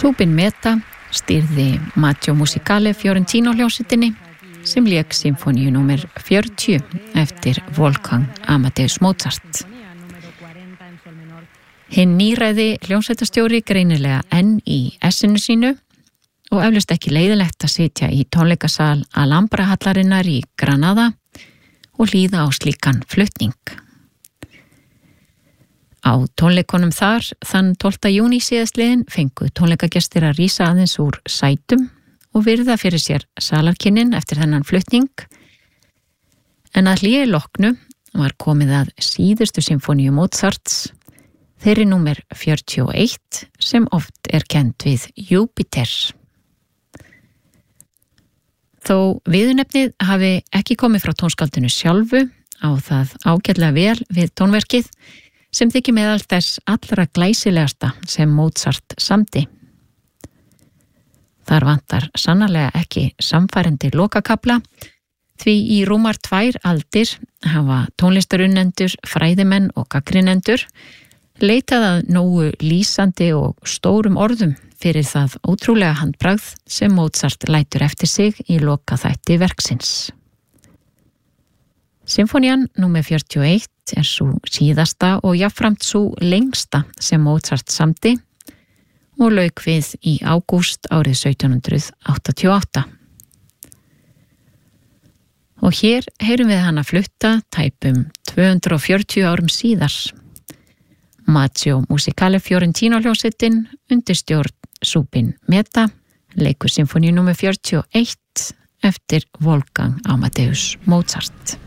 Zubin Mehta stýrði Maggio Musicale Fiorentino hljómsveitinni sem lék symfóníu númer 40 eftir Wolfgang Amadeus Mozart. Hinn nýræði hljómsveitastjóri greinilega enn í essinu sínu og eflaust ekki leiðilegt að sitja í tónleikasal Alhambra hallarinnar í Granada og hlýða á slíkan flutning. Á tónleikunum þar, þann 12. júní síðastliðin, fengu tónleikagestir að rísa aðeins úr sætum og virða fyrir sér salarkynnin eftir þennan flutning. En að hléi loknu var komið að síðustu symfóníu Mozarts, þeirri númer 41 sem oft er kennd við Júpiter. Þó viðurnefnið hafi ekki komið frá tónskáldinu sjálfu á það ágætlega vel við tónverkið sem þykir meðal þess allra glæsilegasta sem Mozart samdi. Þar vantar sannarlega ekki samfærandi lokakafla því í rúmar 2 aldir hafa tónlistarunnendur, fræðimenn og gagnrýnendur leitað að nógu lýsandi og stórum orðum fyrir það ótrúlega handbragð sem Mozart lætur eftir sig í lokaþætti verksins. Symfónían númer 41 er svo síðasta og jafnframt svo lengsta sem Mozart samdi og lauk við í ágúst árið 1788. Og hér heyrum við hana flutta tæpum 240 árum síðar. Maggio Musicale Fiorentino hljómsveitin undir stjórn Zubin Mehta leikur symfóníu númer 41 eftir Wolfgang Amadeus Mozart.